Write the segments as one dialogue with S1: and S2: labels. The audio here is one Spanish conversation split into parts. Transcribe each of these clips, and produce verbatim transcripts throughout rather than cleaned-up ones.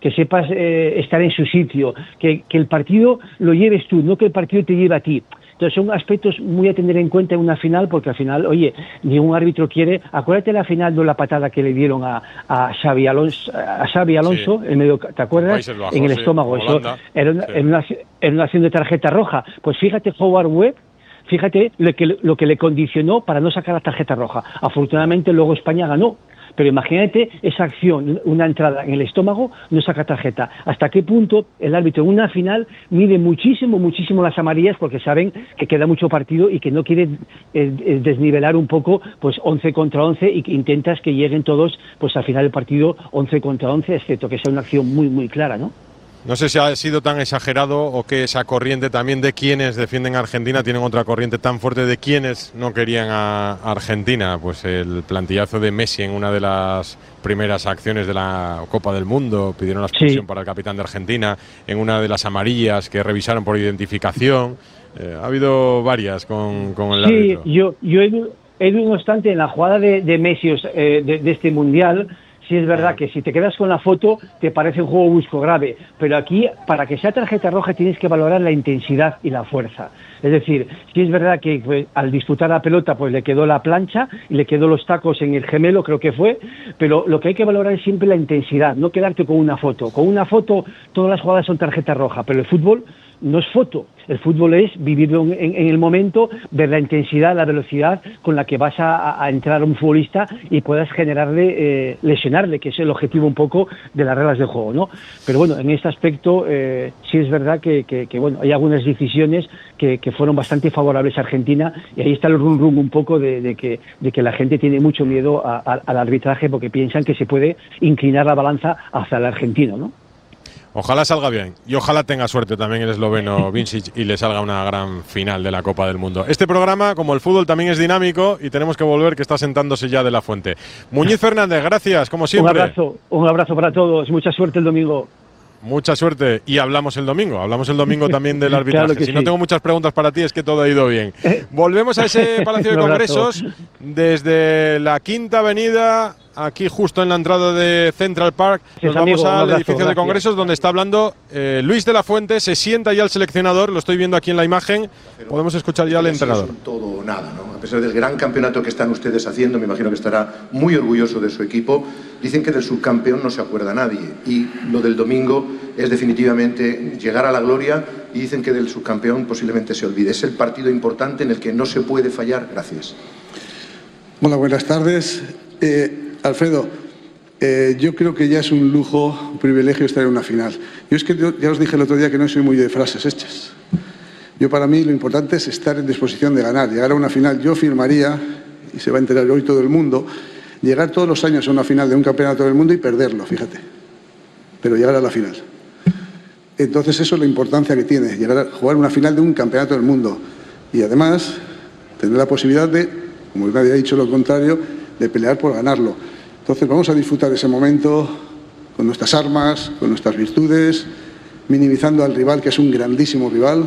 S1: que sepas eh, estar en su sitio, que, que el partido lo lleves tú, no que el partido te lleve a ti. Entonces son aspectos muy a tener en cuenta en una final, porque al final, oye, ningún árbitro quiere. Acuérdate la final de la patada que le dieron a, a Xavi Alonso, a Xavi Alonso sí. en medio, ¿te acuerdas?
S2: Bajos,
S1: en el
S2: sí,
S1: estómago. Eso era una,
S2: sí.
S1: en, una, en una acción de tarjeta roja. Pues fíjate, Howard Webb, fíjate lo que, lo que le condicionó para no sacar la tarjeta roja. Afortunadamente luego España ganó. Pero imagínate esa acción, una entrada en el estómago, no saca tarjeta. ¿Hasta qué punto el árbitro en una final mide muchísimo, muchísimo las amarillas porque saben que queda mucho partido y que no quiere eh, desnivelar un poco pues once contra once y que intentas que lleguen todos pues al final del partido once contra once, excepto que sea una acción muy, muy clara, ¿no?
S2: No sé si ha sido tan exagerado o que esa corriente también de quienes defienden a Argentina tienen otra corriente tan fuerte de quienes no querían a Argentina. Pues el plantillazo de Messi en una de las primeras acciones de la Copa del Mundo, pidieron la expulsión sí. para el capitán de Argentina, en una de las amarillas que revisaron por identificación. Eh, ha habido varias con, con el
S1: sí,
S2: árbitro.
S1: Sí, yo, yo he, he no obstante en la jugada de, de Messi eh, de, de este Mundial. Sí es verdad que si te quedas con la foto te parece un juego brusco grave, pero aquí para que sea tarjeta roja tienes que valorar la intensidad y la fuerza. Es decir, sí es verdad que pues, al disputar la pelota pues le quedó la plancha y le quedó los tacos en el gemelo, creo que fue, pero lo que hay que valorar es siempre la intensidad, no quedarte con una foto. Con una foto todas las jugadas son tarjeta roja, pero el fútbol no es foto. El fútbol es vivirlo en, en, en el momento, ver la intensidad, la velocidad con la que vas a, a entrar a un futbolista y puedas generarle, eh, lesionarle, que es el objetivo un poco de las reglas del juego, ¿no? Pero bueno, en este aspecto eh, sí es verdad que, que, que bueno, hay algunas decisiones que, que fueron bastante favorables a Argentina y ahí está el rum rum un poco de, de, que, de que la gente tiene mucho miedo a, a, al arbitraje porque piensan que se puede inclinar la balanza hacia el argentino, ¿no?
S2: Ojalá salga bien y ojalá tenga suerte también el esloveno Vincic y le salga una gran final de la Copa del Mundo. Este programa, como el fútbol, también es dinámico y tenemos que volver, que está sentándose ya de la fuente. Muñiz Fernández, gracias, como siempre.
S1: Un abrazo, un abrazo para todos, mucha suerte el domingo.
S2: Mucha suerte y hablamos el domingo, hablamos el domingo también del arbitraje. Claro si sí. no tengo muchas preguntas para ti es que todo ha ido bien. Volvemos a ese Palacio de Congresos desde la Quinta Avenida, aquí justo en la entrada de Central Park. Nos vamos amigo, al abrazo, edificio gracias. de Congresos donde está hablando eh, Luis de la Fuente, se sienta ya el seleccionador, lo estoy viendo aquí en la imagen, podemos escuchar ya al entrenador.
S3: Todo o nada, ¿no? A pesar del gran campeonato que están ustedes haciendo, me imagino que estará muy orgulloso de su equipo. Dicen que del subcampeón no se acuerda nadie y lo del domingo es definitivamente llegar a la gloria y dicen que del subcampeón posiblemente se olvide. Es el partido importante en el que no se puede fallar. Gracias.
S4: Hola, buenas tardes. Eh, Alfredo, eh, yo creo que ya es un lujo, un privilegio estar en una final. Yo es que yo, ya os dije el otro día que no soy muy de frases hechas. Yo para mí lo importante es estar en disposición de ganar, llegar a una final. Yo firmaría, y se va a enterar hoy todo el mundo, llegar todos los años a una final de un campeonato del mundo y perderlo, fíjate. Pero llegar a la final. Entonces eso es la importancia que tiene, llegar a jugar una final de un campeonato del mundo. Y además, tener la posibilidad de, como nadie ha dicho lo contrario, de pelear por ganarlo. Entonces vamos a disfrutar ese momento con nuestras armas, con nuestras virtudes, minimizando al rival, que es un grandísimo rival,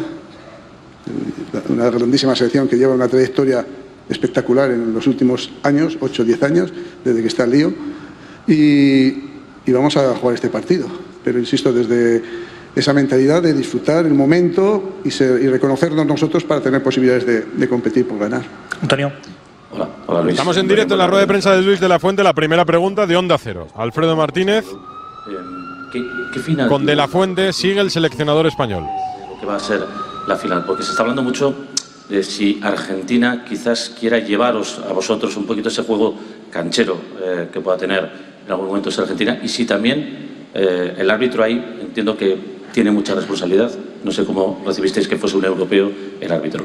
S4: una grandísima selección que lleva una trayectoria espectacular en los últimos años, ocho o diez años, desde que está el lío, y, y vamos a jugar este partido. Pero insisto, desde esa mentalidad de disfrutar el momento y, ser, y reconocernos nosotros para tener posibilidades de, de competir por ganar.
S5: Antonio.
S2: Hola, hola Luis. Estamos en directo en la rueda de prensa de Luis de la Fuente. La primera pregunta de Onda Cero. Alfredo Martínez.
S6: ¿Qué, qué final
S2: con De la Fuente sigue el seleccionador español.
S6: Lo que va a ser la final, porque se está hablando mucho de si Argentina quizás quiera llevaros a vosotros un poquito ese juego canchero eh, que pueda tener en algún momento esa Argentina, y si también eh, el árbitro ahí entiendo que tiene mucha responsabilidad. No sé cómo recibisteis que fuese un europeo el árbitro.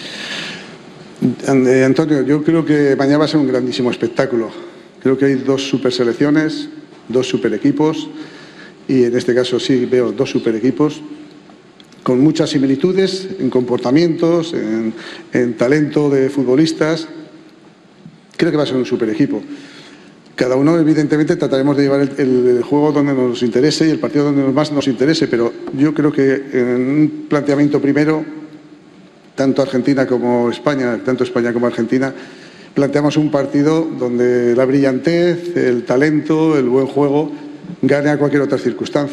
S4: Antonio, yo creo que mañana va a ser un grandísimo espectáculo. Creo que hay dos super selecciones, dos super equipos, y en este caso sí veo dos super equipos con muchas similitudes en comportamientos, en, en talento de futbolistas. Creo que va a ser un super equipo. Cada uno, evidentemente, trataremos de llevar el, el juego donde nos interese y el partido donde más nos interese, pero yo creo que en un planteamiento primero, tanto Argentina como España, tanto España como Argentina, planteamos un partido donde la brillantez, el talento, el buen juego gane a cualquier otra circunstancia.